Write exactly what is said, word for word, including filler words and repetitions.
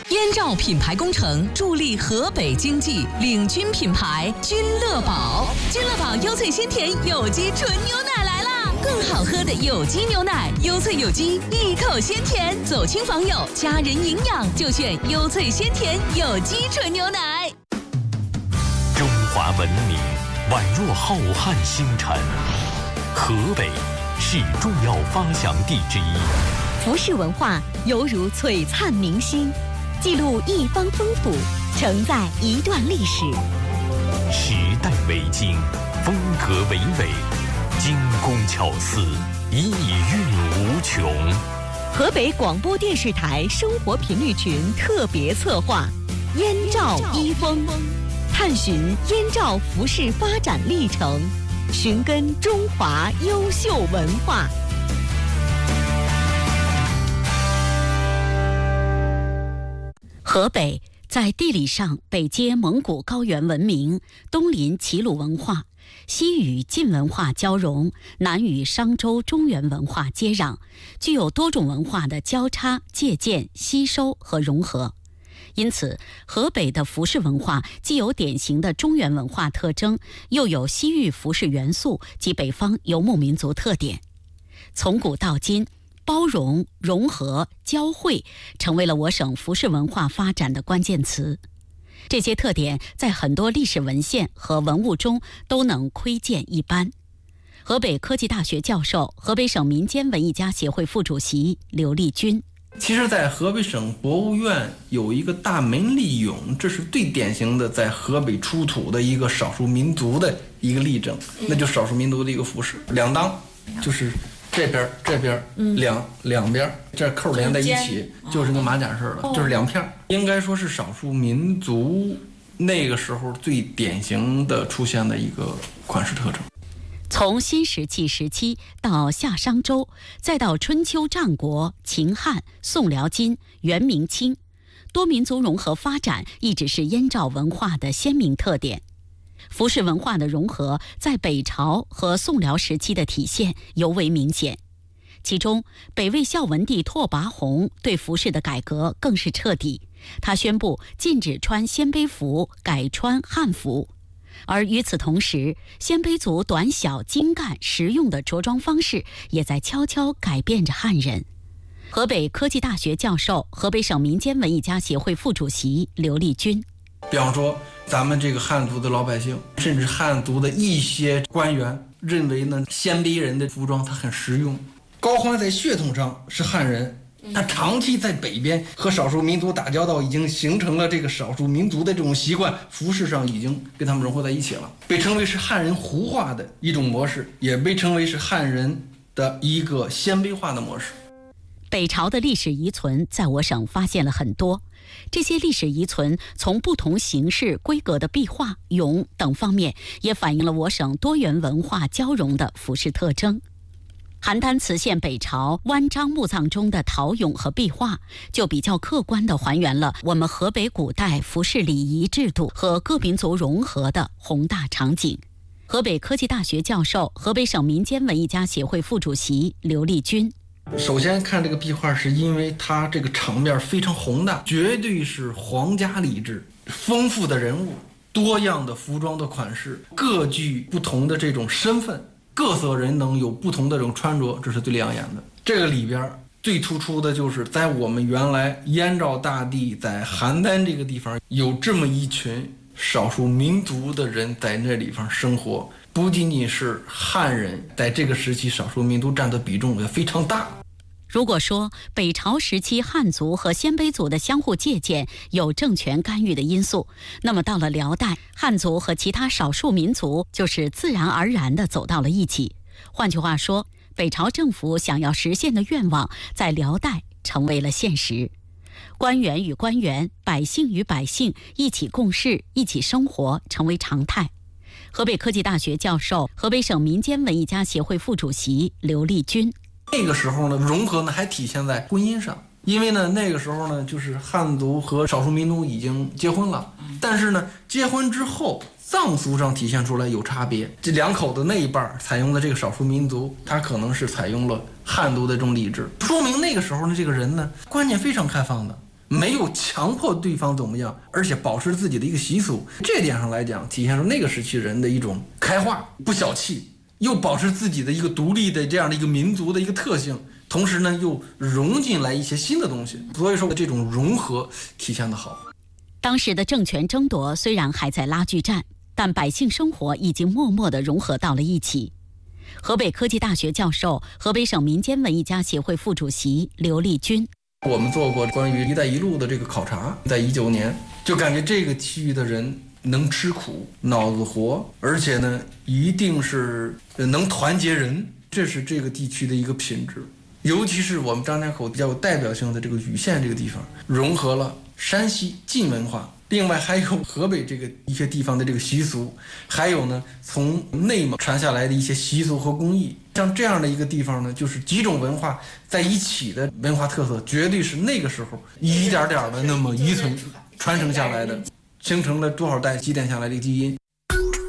燕赵品牌工程助力河北经济，领军品牌君乐宝。君乐宝优萃鲜甜有机纯牛奶来啦！更好喝的有机牛奶，优萃有机，一口鲜甜，走亲访友，家人营养就选优萃鲜甜有机纯牛奶。 中华文明宛若浩瀚星辰，河北是重要发祥地之一。 服饰文化犹如璀璨明星，记录一方风土，承载一段历史。 时代为经，风格为纬，精工巧思，意蕴无穷。 河北广播电视台生活频率群特别策划《燕赵一风》，探寻燕赵服饰发展历程，寻根中华优秀文化。河北在地理上北接蒙古高原文明，东临齐鲁文化，西与晋文化交融，南与商周中原文化接壤，具有多种文化的交叉、借鉴、吸收和融合。因此，河北的服饰文化既有典型的中原文化特征，又有西域服饰元素及北方游牧民族特点。从古到今，包容、融合、交汇成为了我省服饰文化发展的关键词。这些特点在很多历史文献和文物中都能窥见一斑。河北科技大学教授、河北省民间文艺家协会副主席刘立军。 其实在河北省博物院有一个大门立俑，这是最典型的在河北出土的一个少数民族的一个例证，那就是少数民族的一个服饰，两裆就是这边这边两两边这扣连在一起，就是跟马甲似的，就是两片，应该说是少数民族那个时候最典型的出现的一个款式特征。 从新石器时期到夏商周，再到春秋战国、秦汉、宋辽金、元明清，多民族融合发展一直是燕赵文化的鲜明特点。服饰文化的融合在北朝和宋辽时期的体现尤为明显，其中北魏孝文帝拓跋宏对服饰的改革更是彻底，他宣布禁止穿鲜卑服，改穿汉服。而与此同时，鲜卑族短小精干实用的着装方式也在悄悄改变着汉人。河北科技大学教授、河北省民间文艺家协会副主席刘立军。 比方说咱们这个汉族的老百姓，甚至汉族的一些官员认为呢，鲜卑人的服装它很实用。高欢在血统上是汉人，他长期在北边和少数民族打交道，已经形成了这个少数民族的这种习惯，服饰上已经跟他们融合在一起了，被称为是汉人胡化的一种模式，也被称为是汉人的一个鲜卑化的模式。 北朝的历史遗存在我省发现了很多，这些历史遗存从不同形式规格的壁画、俑等方面，也反映了我省多元文化交融的服饰特征。邯郸磁县北朝湾章墓葬中的陶俑和壁画，就比较客观地还原了我们河北古代服饰礼仪制度和各民族融合的宏大场景。河北科技大学教授、河北省民间文艺家协会副主席刘立军。 首先看这个壁画，是因为它这个场面非常宏大，绝对是皇家礼制，丰富的人物，多样的服装的款式，各具不同的这种身份，各色人能有不同的这种穿着，这是最亮眼的。这个里边最突出的就是在我们原来燕赵大地在邯郸这个地方有这么一群少数民族的人在那地方生活，不仅仅是汉人，在这个时期少数民族占的比重也非常大。 如果说北朝时期汉族和鲜卑族的相互借鉴有政权干预的因素，那么到了辽代，汉族和其他少数民族就是自然而然地走到了一起。换句话说，北朝政府想要实现的愿望在辽代成为了现实。官员与官员、百姓与百姓一起共事、一起生活成为常态。河北科技大学教授、河北省民间文艺家协会副主席刘立军。 那个时候呢，融合呢还体现在婚姻上，因为呢那个时候呢，就是汉族和少数民族已经结婚了，但是呢结婚之后葬俗上体现出来有差别。这两口子那一半采用的这个少数民族，他可能是采用了汉族的这种礼制，说明那个时候的这个人呢观念非常开放的， 没有强迫对方怎么样，而且保持自己的一个习俗。这点上来讲，体现出那个时期人的一种开化，不小气，又保持自己的一个独立的这样的一个民族的一个特性，同时呢又融进来一些新的东西。所以说这种融合体现得好。 当时的政权争夺虽然还在拉锯战，但百姓生活已经默默地融合到了一起。河北科技大学教授、河北省民间文艺家协会副主席刘立军， 我们做过关于“一带一路”的这个考察，在一九年就感觉这个区域的人能吃苦、脑子活，而且呢一定是能团结人，这是这个地区的一个品质。尤其是我们张家口比较有代表性的这个禹县这个地方，融合了山西晋文化，另外还有河北这个一些地方的这个习俗，还有呢从内蒙传下来的一些习俗和工艺。像这样的一个地方呢，就是几种文化在一起的文化特色，绝对是那个时候一点点的那么遗存传承下来的，形成了多少代积淀下来的基因。